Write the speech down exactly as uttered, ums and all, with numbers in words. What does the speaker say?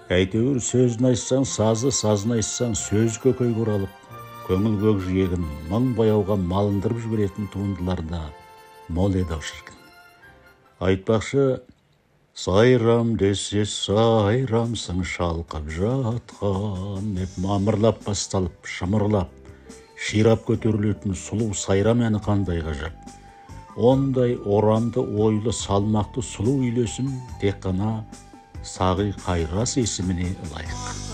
Әйтеуір сөзін айтсаң сазы, сазын айтсаң сөз көкейге оралып, көңіл көкжиегін мың бояуға малындырып жіберетін туындыларда мол еді-ау шіркін. Айтпақшы, сайрам десе сайрамсың шалқып жатқан деп мамырлап басталып, шымырлап, ширап көтерілетін сұлу сайрам әні қандай ғажап. Ондай орамды, ойлы, салмақты сұлу үйлесім тек қана Сағи Қайрас есіміне лайық.